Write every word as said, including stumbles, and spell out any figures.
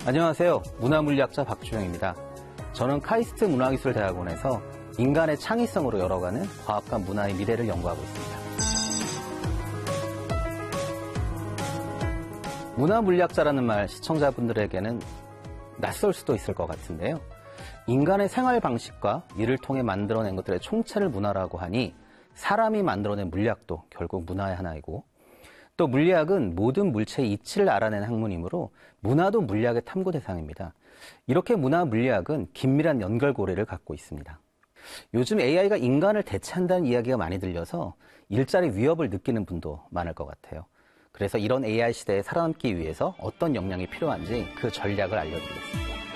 안녕하세요. 문화물리학자 박주영입니다. 저는 카이스트 문화기술대학원에서 인간의 창의성으로 열어가는 과학과 문화의 미래를 연구하고 있습니다. 문화물리학자라는 말 시청자분들에게는 낯설 수도 있을 것 같은데요. 인간의 생활 방식과 이를 통해 만들어낸 것들의 총체를 문화라고 하니 사람이 만들어낸 물리학도 결국 문화의 하나이고, 또 물리학은 모든 물체의 이치를 알아내는 학문이므로 문화도 물리학의 탐구 대상입니다. 이렇게 문화 물리학은 긴밀한 연결고리를 갖고 있습니다. 요즘 에이아이가 인간을 대체한다는 이야기가 많이 들려서 일자리 위협을 느끼는 분도 많을 것 같아요. 그래서 이런 에이아이 시대에 살아남기 위해서 어떤 역량이 필요한지 그 전략을 알려드리겠습니다.